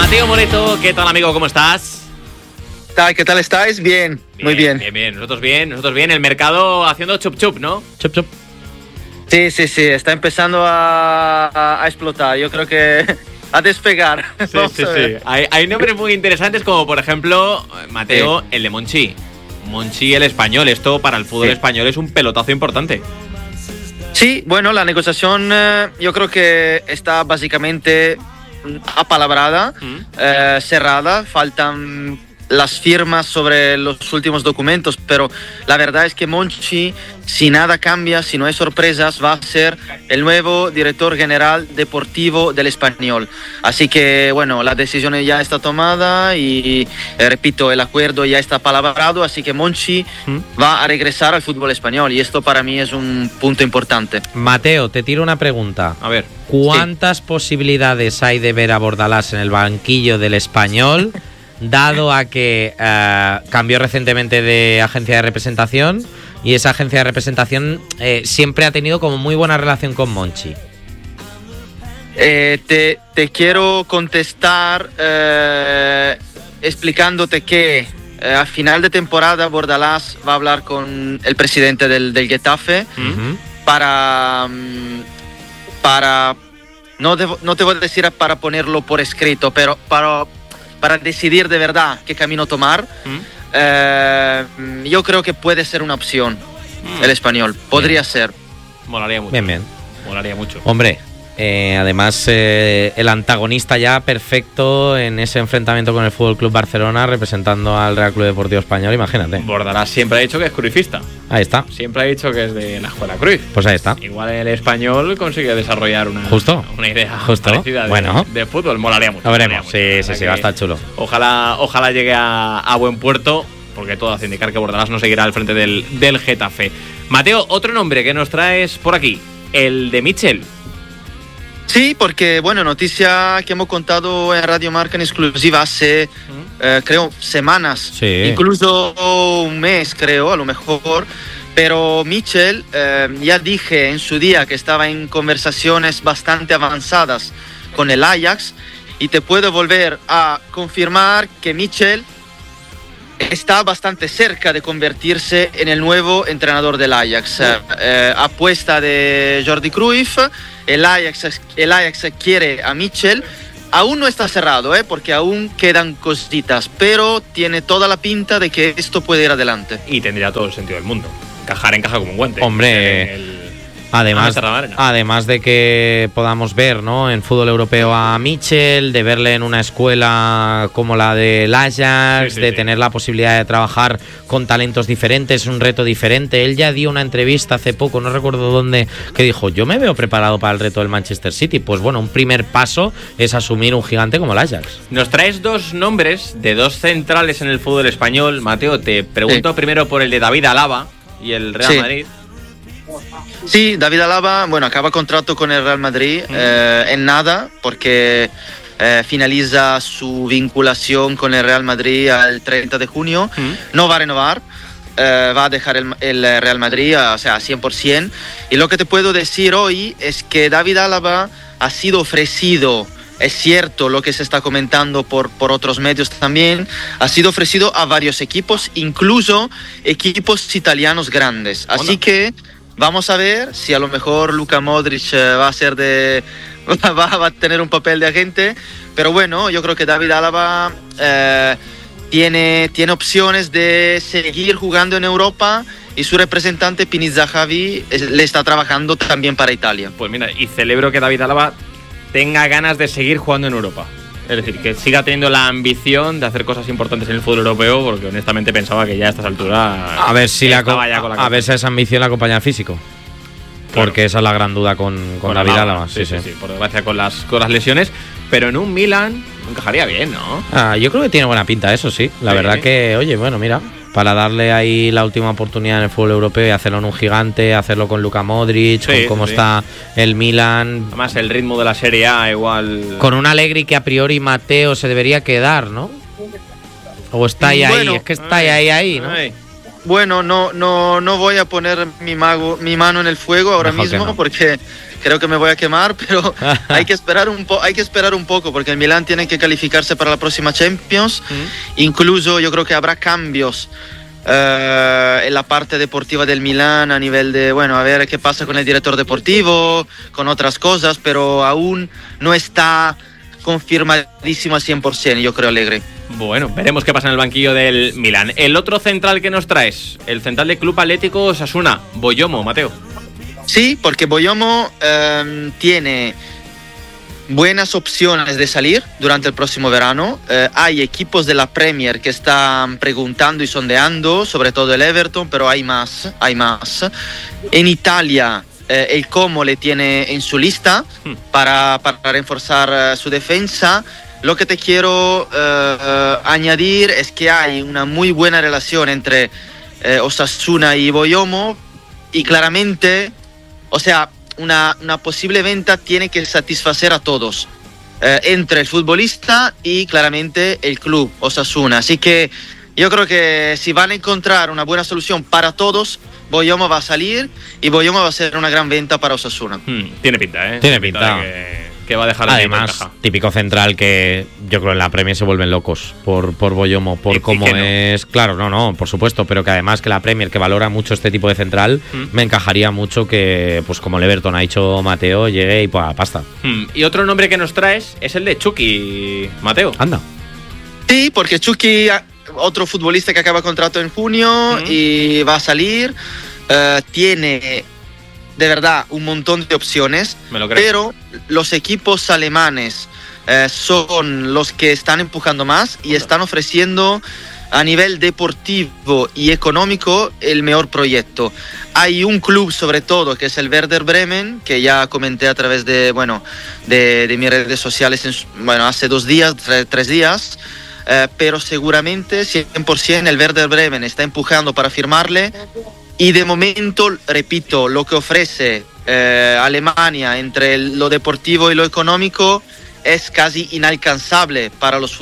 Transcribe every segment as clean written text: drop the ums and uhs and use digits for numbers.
Mateo Moreto, ¿qué tal, amigo? ¿Cómo estás? ¿Qué tal estáis? Bien, muy bien. Bien. Nosotros bien. El mercado haciendo chup chup, ¿no? Chup chup. Sí, está empezando a explotar. Yo creo que a despegar. Sí. Hay nombres muy interesantes como, por ejemplo, Mateo, el de Monchi. Monchi, el español. Esto para el fútbol español es un pelotazo importante. Sí, bueno, la negociación yo creo que está básicamente apalabrada, cerrada. Faltan las firmas sobre los últimos documentos, pero la verdad es que Monchi, si nada cambia, si no hay sorpresas, va a ser el nuevo director general deportivo del Español. Así que, bueno, la decisión ya está tomada y, repito, el acuerdo ya está palabrado, así que Monchi va a regresar al fútbol español y esto para mí es un punto importante. Mateo, te tiro una pregunta. A ver. ¿Cuántas posibilidades hay de ver a Bordalás en el banquillo del Español, dado a que cambió recientemente de agencia de representación y esa agencia de representación siempre ha tenido como muy buena relación con Monchi? Te quiero contestar explicándote que a final de temporada Bordalás va a hablar con el presidente del Getafe para no te voy a decir para ponerlo por escrito, pero para decidir de verdad qué camino tomar. Yo creo que puede ser una opción el español, podría ser. Molaría mucho. Bien. Molaría mucho. Hombre, además el antagonista ya perfecto en ese enfrentamiento con el FC Barcelona representando al Real Club Deportivo Español, imagínate. Bordalás siempre ha dicho que es cruifista. Ahí está. Siempre ha dicho que es de la escuela Cruyff. Pues ahí está. Igual el español consigue desarrollar una idea parecida de fútbol. Molaría mucho. Lo veremos. Sí, va a estar chulo. Ojalá llegue a buen puerto, porque todo hace indicar que Bordalás no seguirá al frente del Getafe. Mateo, otro nombre que nos traes por aquí, el de Mitchell. Sí, porque, bueno, noticia que hemos contado en Radio Marca en exclusiva hace, creo, semanas, incluso un mes, creo, a lo mejor. Pero Mitchell, ya dije en su día que estaba en conversaciones bastante avanzadas con el Ajax y te puedo volver a confirmar que Mitchell está bastante cerca de convertirse en el nuevo entrenador del Ajax. Apuesta de Jordi Cruyff. El Ajax quiere a Mitchell. Aún no está cerrado, porque aún quedan cositas, pero tiene toda la pinta de que esto puede ir adelante. Y tendría todo el sentido del mundo. Encaja como un guante. Hombre, además de que podamos ver, ¿no?, en fútbol europeo a Mitchell, de verle en una escuela como la del Ajax, de tener la posibilidad de trabajar con talentos diferentes, un reto diferente. Él ya dio una entrevista hace poco, no recuerdo dónde, que dijo: yo me veo preparado para el reto del Manchester City. Pues bueno, un primer paso es asumir un gigante como el Ajax. Nos traes dos nombres de dos centrales en el fútbol español. Mateo, te pregunto primero por el de David Alaba y el Real Madrid. Sí, David Alaba, bueno, acaba contrato con el Real Madrid en nada, porque finaliza su vinculación con el Real Madrid el 30 de junio. No va a renovar, va a dejar el Real Madrid, o sea, 100%. Y lo que te puedo decir hoy es que David Alaba ha sido ofrecido, es cierto lo que se está comentando por otros medios también, ha sido ofrecido a varios equipos, incluso equipos italianos grandes. Así que vamos a ver si a lo mejor Luka Modric va a tener un papel de agente, pero bueno, yo creo que David Alaba tiene opciones de seguir jugando en Europa y su representante Piniz Zahavi le está trabajando también para Italia. Pues mira, y celebro que David Alaba tenga ganas de seguir jugando en Europa. Es decir, que siga teniendo la ambición de hacer cosas importantes en el fútbol europeo, porque honestamente pensaba que ya a estas alturas a ver si esa ambición la acompaña el físico. Claro. Porque esa es la gran duda con David Alaba. Sí, por desgracia con las lesiones. Pero en un Milan encajaría bien, ¿no? Yo creo que tiene buena pinta, eso sí. La verdad que, oye, bueno, mira, para darle ahí la última oportunidad en el fútbol europeo y hacerlo en un gigante, hacerlo con Luka Modric, con cómo está el Milan. Además, el ritmo de la Serie A igual. Con un Allegri que a priori Mateo se debería quedar, ¿no? O está ahí, es que está ahí, ¿no? Bueno, no voy a poner mi mano en el fuego ahora mismo, porque creo que me voy a quemar, pero hay que esperar un poco porque el Milan tiene que calificarse para la próxima Champions. Incluso yo creo que habrá cambios en la parte deportiva del Milan a nivel de, bueno, a ver qué pasa con el director deportivo, con otras cosas, pero aún no está confirmadísimo al 100%, yo creo, Allegri. Bueno, veremos qué pasa en el banquillo del Milan. El otro central que nos traes, el central del Club Atlético Osasuna, Boyomo, Mateo. Sí, porque Boyomo tiene buenas opciones de salir durante el próximo verano. Hay equipos de la Premier que están preguntando y sondeando, sobre todo el Everton, pero hay más. En Italia, el Como le tiene en su lista para reforzar su defensa. Lo que te quiero añadir es que hay una muy buena relación entre Osasuna y Boyomo, y claramente, o sea, una posible venta tiene que satisfacer a todos, entre el futbolista y claramente el club Osasuna. Así que yo creo que si van a encontrar una buena solución para todos, Boyomo va a salir y Boyomo va a ser una gran venta para Osasuna. Tiene pinta, ¿eh? Tiene pinta. Que va a dejar además típico central que yo creo en la Premier se vuelven locos por Boyomo, por cómo es. Claro, no, por supuesto, pero que además que la Premier, que valora mucho este tipo de central, me encajaría mucho que, pues como el Everton ha dicho Mateo, llegue y pues pasta. Y otro nombre que nos traes es el de Chucky, Mateo. Anda. Sí, porque Chucky, otro futbolista que acaba contrato en junio y va a salir, tiene de verdad un montón de opciones, pero los equipos alemanes son los que están empujando más y están ofreciendo a nivel deportivo y económico el mejor proyecto. Hay un club sobre todo que es el Werder Bremen, que ya comenté a través de mis redes sociales hace 2 días, 3 días, pero seguramente 100% el Werder Bremen está empujando para firmarle. Y de momento, repito, lo que ofrece Alemania entre lo deportivo y lo económico es casi inalcanzable para los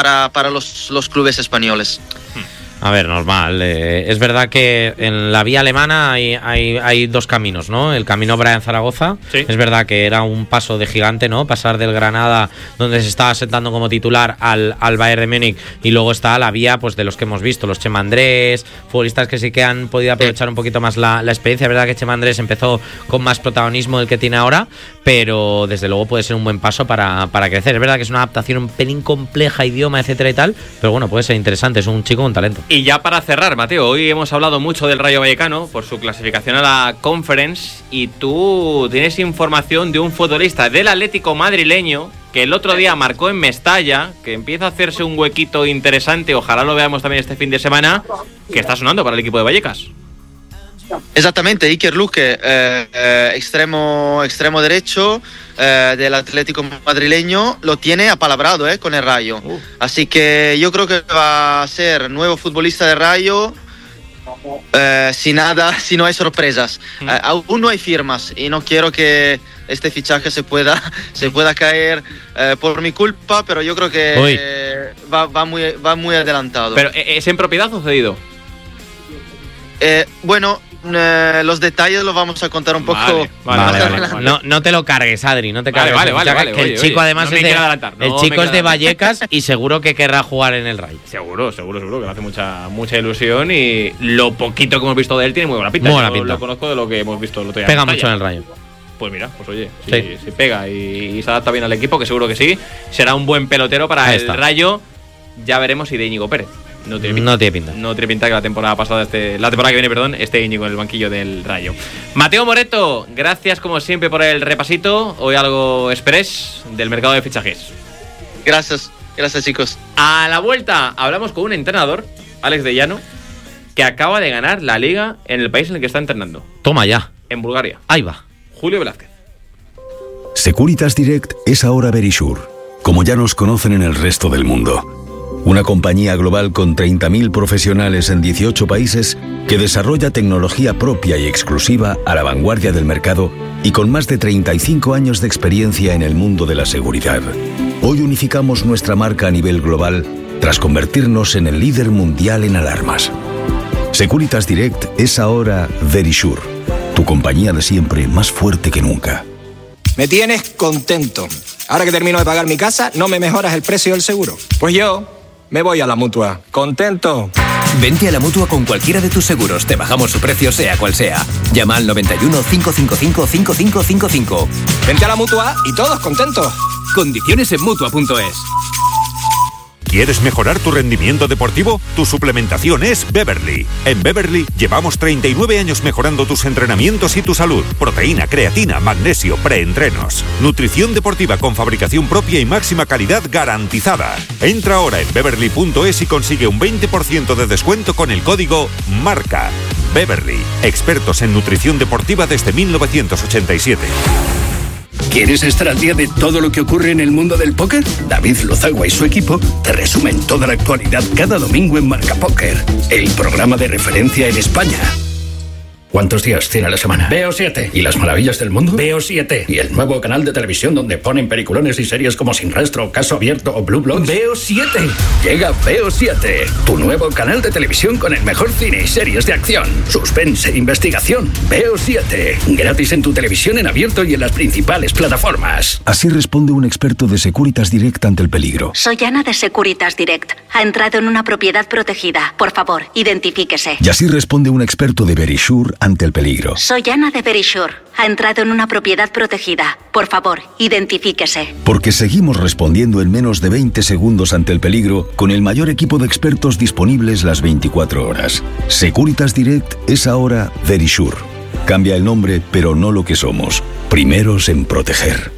clubes españoles. A ver, normal. Es verdad que en la vía alemana hay 2 caminos, ¿no? El camino Brian Zaragoza. Sí. Es verdad que era un paso de gigante, ¿no? Pasar del Granada, donde se estaba sentando como titular, al Bayern de Múnich. Y luego está la vía, pues, de los que hemos visto, los Chema Andrés, futbolistas que sí que han podido aprovechar un poquito más la experiencia. Es verdad que Chema Andrés empezó con más protagonismo del que tiene ahora, pero desde luego puede ser un buen paso para crecer. Es verdad que es una adaptación un pelín compleja, idioma, etcétera y tal, pero bueno, puede ser interesante. Es un chico con talento. Y ya para cerrar, Mateo, hoy hemos hablado mucho del Rayo Vallecano por su clasificación a la Conference, y tú tienes información de un futbolista del Atlético madrileño que el otro día marcó en Mestalla, que empieza a hacerse un huequito interesante, ojalá lo veamos también este fin de semana, que está sonando para el equipo de Vallecas. Exactamente, Iker Luque, extremo derecho del Atlético madrileño, lo tiene apalabrado con el Rayo. Así que yo creo que va a ser nuevo futbolista de Rayo, si no hay sorpresas. Aún no hay firmas y no quiero que este fichaje se pueda caer por mi culpa, pero yo creo que va muy adelantado. ¿Pero es en propiedad o cedido? Los detalles los vamos a contar un poco. Vale. No te lo cargues, Adri, no te cargues. Vale. Que el chico además es de Vallecas y seguro que querrá jugar en el Rayo. Seguro, que le hace mucha ilusión, y lo poquito que hemos visto de él tiene muy buena pinta. Lo conozco de lo que hemos visto el otro día. Pega mucho en el Rayo. Pues mira, pues oye, si pega y se adapta bien al equipo, que seguro que sí, será un buen pelotero para el Rayo. Ya veremos si de Íñigo Pérez. No tiene pinta. No tiene pinta que la temporada que viene, esté Íñigo en el banquillo del Rayo. Mateo Moreto, gracias como siempre por el repasito. Hoy algo express del mercado de fichajes. Gracias chicos. A la vuelta hablamos con un entrenador, Alex de Llano, que acaba de ganar la liga en el país en el que está entrenando. Toma ya. En Bulgaria. Ahí va. Julio Velázquez. Securitas Direct es ahora Verisure, como ya nos conocen en el resto del mundo. Una compañía global con 30.000 profesionales en 18 países que desarrolla tecnología propia y exclusiva a la vanguardia del mercado y con más de 35 años de experiencia en el mundo de la seguridad. Hoy unificamos nuestra marca a nivel global tras convertirnos en el líder mundial en alarmas. Securitas Direct es ahora Verisure, tu compañía de siempre más fuerte que nunca. Me tienes contento. Ahora que termino de pagar mi casa, ¿no me mejoras el precio del seguro? Pues yo me voy a la Mutua. ¿Contento? Vente a la Mutua con cualquiera de tus seguros. Te bajamos su precio sea cual sea. Llama al 91 555 5555. Vente a la Mutua y todos contentos. Condiciones en Mutua.es. ¿Quieres mejorar tu rendimiento deportivo? Tu suplementación es Beverly. En Beverly llevamos 39 años mejorando tus entrenamientos y tu salud. Proteína, creatina, magnesio, preentrenos. Nutrición deportiva con fabricación propia y máxima calidad garantizada. Entra ahora en beverly.es y consigue un 20% de descuento con el código MARCA. Beverly, expertos en nutrición deportiva desde 1987. ¿Quieres estar al día de todo lo que ocurre en el mundo del póker? David Lozagua y su equipo te resumen toda la actualidad cada domingo en Marca Póker, el programa de referencia en España. ¿Cuántos días tiene la semana? Veo 7. ¿Y las maravillas del mundo? Veo 7. ¿Y el nuevo canal de televisión donde ponen peliculones y series como Sin Rastro, Caso Abierto o Blue Bloods? Veo 7. Llega Veo 7, tu nuevo canal de televisión con el mejor cine y series de acción, suspense e investigación. Veo 7, gratis en tu televisión en abierto y en las principales plataformas. Así responde un experto de Securitas Direct ante el peligro. Soy Ana de Securitas Direct. Ha entrado en una propiedad protegida. Por favor, identifíquese. Y así responde un experto de Verisure ante el peligro. Soy Ana de Verisure. Ha entrado en una propiedad protegida. Por favor, identifíquese. Porque seguimos respondiendo en menos de 20 segundos ante el peligro con el mayor equipo de expertos disponibles las 24 horas. Securitas Direct es ahora Verisure. Cambia el nombre, pero no lo que somos. Primeros en proteger.